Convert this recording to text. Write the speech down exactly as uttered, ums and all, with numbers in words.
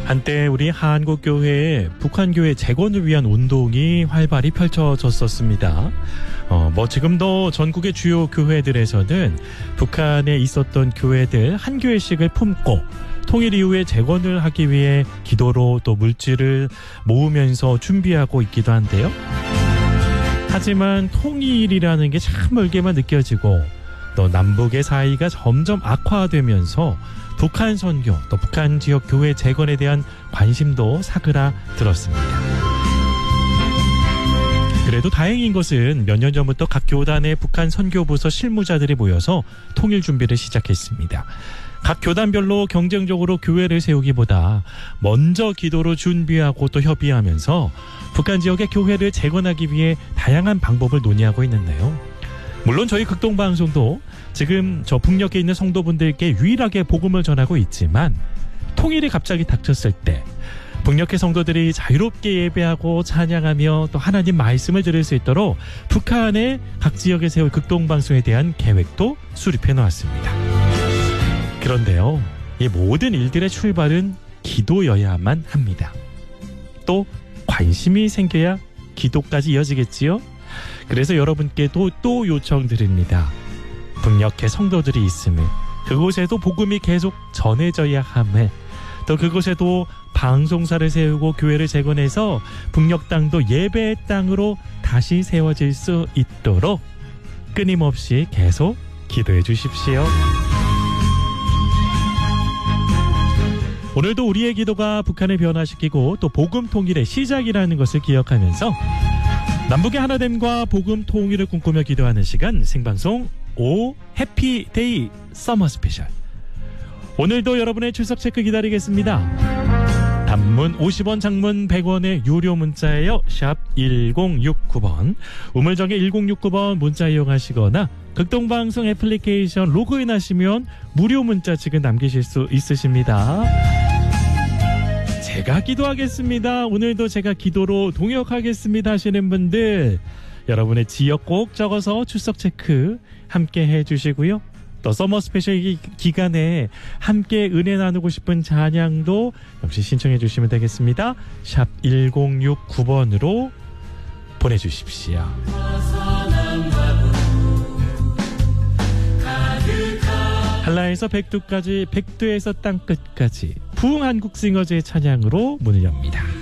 한때 우리 한국교회에 북한교회 재건을 위한 운동이 활발히 펼쳐졌었습니다. 어, 뭐 지금도 전국의 주요 교회들에서는 북한에 있었던 교회들 한 교회씩을 품고 통일 이후에 재건을 하기 위해 기도로 또 물질을 모으면서 준비하고 있기도 한데요. 하지만 통일이라는 게 참 멀게만 느껴지고 또 남북의 사이가 점점 악화되면서 북한 선교 또 북한 지역 교회 재건에 대한 관심도 사그라들었습니다. 그래도 다행인 것은 몇 년 전부터 각 교단의 북한 선교부서 실무자들이 모여서 통일 준비를 시작했습니다. 각 교단별로 경쟁적으로 교회를 세우기보다 먼저 기도로 준비하고 또 협의하면서 북한 지역의 교회를 재건하기 위해 다양한 방법을 논의하고 있는데요. 물론 저희 극동방송도 지금 저 북녘에 있는 성도분들께 유일하게 복음을 전하고 있지만 통일이 갑자기 닥쳤을 때 북녘의 성도들이 자유롭게 예배하고 찬양하며 또 하나님 말씀을 들을 수 있도록 북한의 각 지역에 세울 극동방송에 대한 계획도 수립해 놓았습니다. 그런데요, 이 모든 일들의 출발은 기도여야만 합니다. 또 관심이 생겨야 기도까지 이어지겠지요? 그래서 여러분께도 또 요청드립니다. 북녘에 성도들이 있음을, 그곳에도 복음이 계속 전해져야 함을, 또 그곳에도 방송사를 세우고 교회를 재건해서 북녘 땅도 예배의 땅으로 다시 세워질 수 있도록 끊임없이 계속 기도해 주십시오. 오늘도 우리의 기도가 북한을 변화시키고 또 복음 통일의 시작이라는 것을 기억하면서 남북의 하나됨과 복음 통일을 꿈꾸며 기도하는 시간, 생방송 오 해피데이 서머 스페셜. 오늘도 여러분의 출석 체크 기다리겠습니다. 단문 오십 원, 장문 백 원의 유료 문자예요. 샵 일공육구 번, 우물정의 일공육구 번 문자 이용하시거나 극동방송 애플리케이션 로그인 하시면 무료 문자 지금 남기실 수 있으십니다. 제가 기도하겠습니다. 오늘도 제가 기도로 동역하겠습니다 하시는 분들, 여러분의 지역 꼭 적어서 출석 체크 함께 해주시고요. 또 서머 스페셜 기간에 함께 은혜 나누고 싶은 찬양도 역시 신청해 주시면 되겠습니다. 샵 일공육구 번으로 보내주십시오. 한라에서 백두까지, 백두에서 땅끝까지 부흥한국싱어즈의 찬양으로 문을 엽니다.